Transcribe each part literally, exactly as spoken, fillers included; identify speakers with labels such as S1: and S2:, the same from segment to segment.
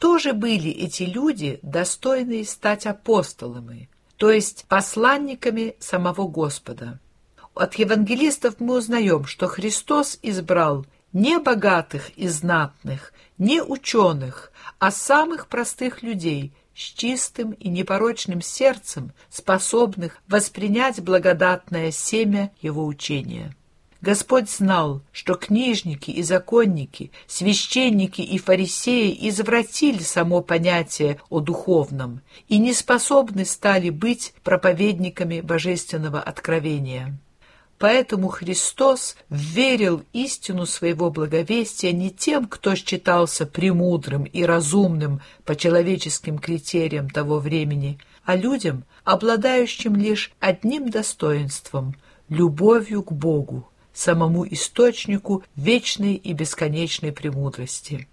S1: Кто же были эти люди, достойные стать апостолами, то есть посланниками самого Господа? От евангелистов мы узнаем, что Христос избрал не богатых и знатных, не ученых, а самых простых людей с чистым и непорочным сердцем, способных воспринять благодатное семя Его учения. Господь знал, что книжники и законники, священники и фарисеи извратили само понятие о духовном и не способны стали быть проповедниками божественного откровения. Поэтому Христос верил истину своего благовестия не тем, кто считался премудрым и разумным по человеческим критериям того времени, а людям, обладающим лишь одним достоинством – любовью к Богу, самому источнику вечной и бесконечной премудрости.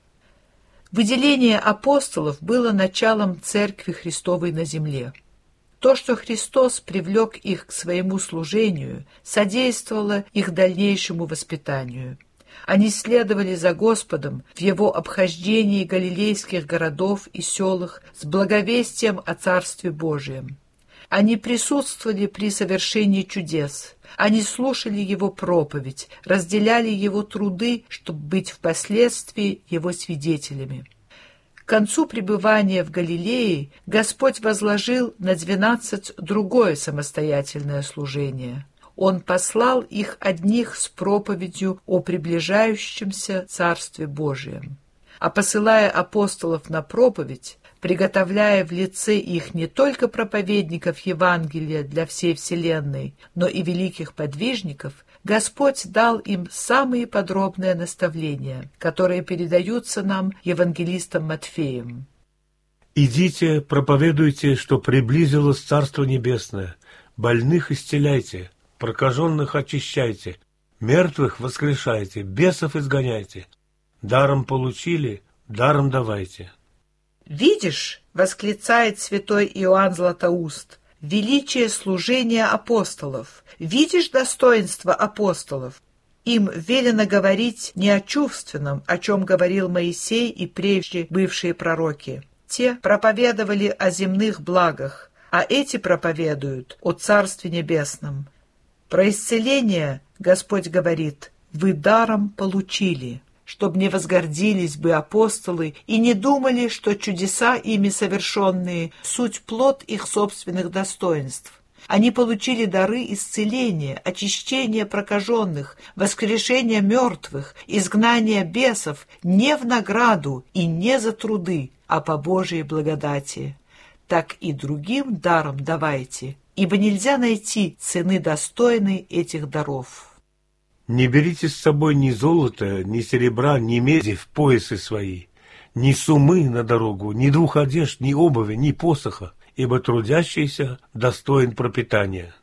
S1: Выделение апостолов было началом Церкви Христовой на земле. То, что Христос привлек их к своему служению, содействовало их дальнейшему воспитанию. Они следовали за Господом в Его обхождении галилейских городов и селах с благовестием о Царстве Божием. Они присутствовали при совершении чудес. Они слушали Его проповедь, разделяли Его труды, чтобы быть впоследствии Его свидетелями. К концу пребывания в Галилее Господь возложил на двенадцать другое самостоятельное служение. Он послал их одних с проповедью о приближающемся Царстве Божием. А посылая апостолов на проповедь, приготовляя в лице их не только проповедников Евангелия для всей вселенной, но и великих подвижников, Господь дал им самые подробные наставления, которые передаются нам евангелистом Матфеем.
S2: «Идите, проповедуйте, что приблизилось Царство Небесное, больных исцеляйте, прокаженных очищайте, мертвых воскрешайте, бесов изгоняйте, даром получили, даром давайте».
S1: «Видишь, — восклицает святой Иоанн Златоуст, — величие служения апостолов, видишь достоинство апостолов. Им велено говорить не о чувственном, о чем говорил Моисей и прежде бывшие пророки. Те проповедовали о земных благах, а эти проповедуют о Царстве Небесном. Про исцеление Господь говорит: вы даром получили, чтобы не возгордились бы апостолы и не думали, что чудеса ими совершенные — суть плод их собственных достоинств. Они получили дары исцеления, очищения прокаженных, воскрешения мертвых, изгнания бесов не в награду и не за труды, а по Божией благодати. Так и другим даром давайте, ибо нельзя найти цены достойной этих даров».
S2: «Не берите с собой ни золота, ни серебра, ни меди в поясы свои, ни сумы на дорогу, ни двух одежд, ни обуви, ни посоха, ибо трудящийся достоин пропитания».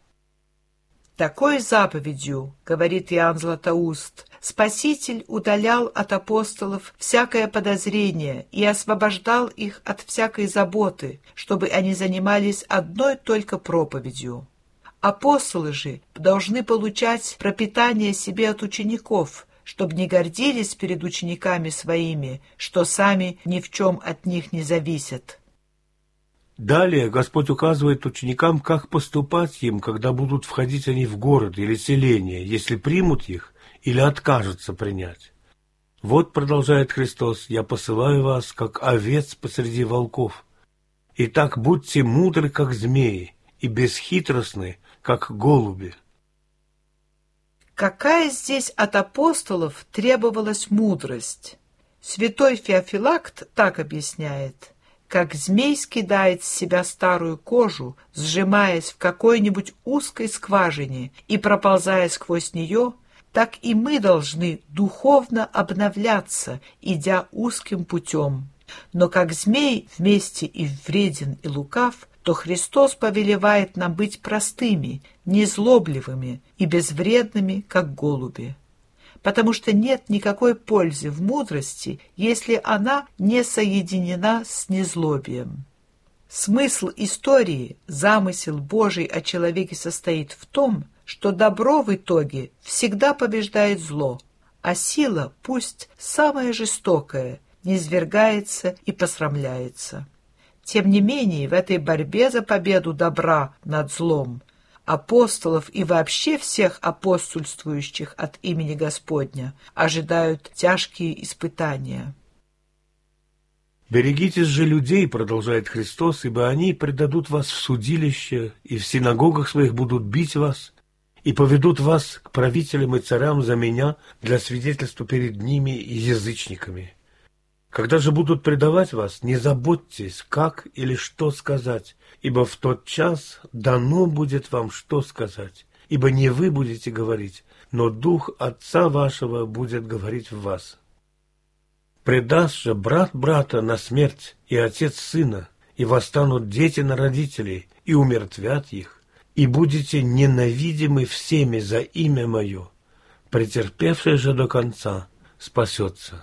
S1: Такой заповедью, говорит Иоанн Златоуст, Спаситель удалял от апостолов всякое подозрение и освобождал их от всякой заботы, чтобы они занимались одной только проповедью. Апостолы же должны получать пропитание себе от учеников, чтобы не гордились перед учениками своими, что сами ни в чем от них не зависят.
S2: Далее Господь указывает ученикам, как поступать им, когда будут входить они в город или селение, если примут их или откажутся принять. «Вот, — продолжает Христос, — я посылаю вас, как овец посреди волков. Итак, будьте мудры, как змеи, и бесхитростны, как голуби».
S1: Какая здесь от апостолов требовалась мудрость? Святой Феофилакт так объясняет: как змей скидает с себя старую кожу, сжимаясь в какой-нибудь узкой скважине и проползая сквозь нее, так и мы должны духовно обновляться, идя узким путем. Но как змей вместе и вреден, и лукав, то Христос повелевает нам быть простыми, незлобливыми и безвредными, как голуби. Потому что нет никакой пользы в мудрости, если она не соединена с незлобием. Смысл истории, замысел Божий о человеке состоит в том, что добро в итоге всегда побеждает зло, а сила, пусть самая жестокая, низвергается и посрамляется. Тем не менее, в этой борьбе за победу добра над злом апостолов и вообще всех апостольствующих от имени Господня ожидают тяжкие испытания.
S2: «Берегитесь же людей, — продолжает Христос, — ибо они предадут вас в судилище, и в синагогах своих будут бить вас, и поведут вас к правителям и царям за меня для свидетельства перед ними и язычниками. Когда же будут предавать вас, не заботьтесь, как или что сказать, ибо в тот час дано будет вам что сказать, ибо не вы будете говорить, но Дух Отца вашего будет говорить в вас. Предаст же брат брата на смерть, и отец сына, и восстанут дети на родителей, и умертвят их, и будете ненавидимы всеми за имя мое. Претерпевший же до конца спасется».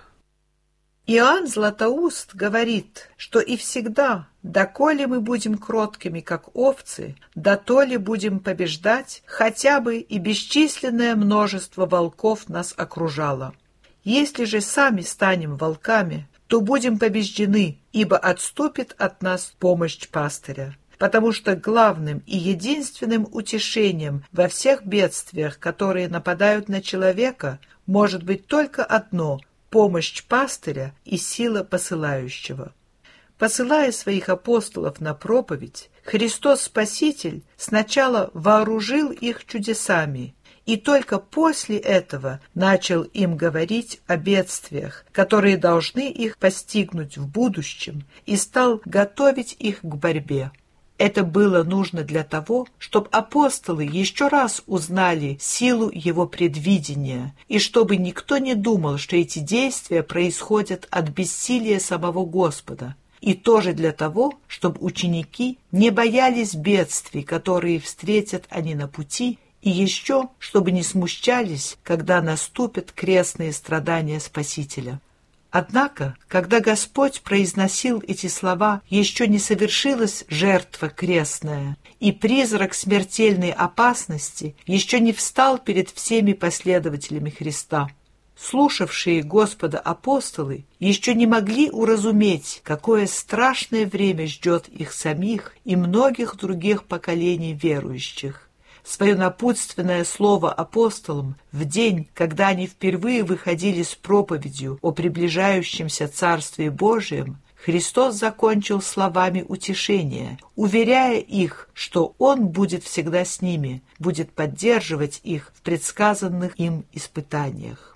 S1: Иоанн Златоуст говорит, что и всегда, доколе мы будем кроткими, как овцы, дотоле будем побеждать, хотя бы и бесчисленное множество волков нас окружало. Если же сами станем волками, то будем побеждены, ибо отступит от нас помощь пастыря. Потому что главным и единственным утешением во всех бедствиях, которые нападают на человека, может быть только одно — помощь пастыря и сила посылающего. Посылая своих апостолов на проповедь, Христос Спаситель сначала вооружил их чудесами, и только после этого начал им говорить о бедствиях, которые должны их постигнуть в будущем, и стал готовить их к борьбе. Это было нужно для того, чтобы апостолы еще раз узнали силу его предвидения, и чтобы никто не думал, что эти действия происходят от бессилия самого Господа, и тоже для того, чтобы ученики не боялись бедствий, которые встретят они на пути, и еще, чтобы не смущались, когда наступят крестные страдания Спасителя. Однако, когда Господь произносил эти слова, еще не совершилась жертва крестная, и призрак смертельной опасности еще не встал перед всеми последователями Христа. Слушавшие Господа апостолы еще не могли уразуметь, какое страшное время ждет их самих и многих других поколений верующих. Свое напутственное слово апостолам в день, когда они впервые выходили с проповедью о приближающемся Царстве Божием, Христос закончил словами утешения, уверяя их, что Он будет всегда с ними, будет поддерживать их в предсказанных им испытаниях.